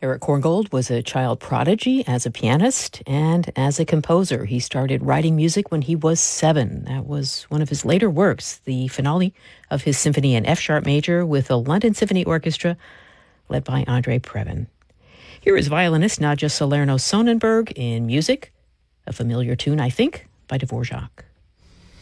Eric Korngold was a child prodigy as a pianist and as a composer. He started writing music when he was 7. That was one of his later works, the finale of his symphony in F-sharp major with the London Symphony Orchestra, led by Andre Previn. Here is violinist Nadja Salerno Sonnenberg in music, a familiar tune, I think, by Dvorak.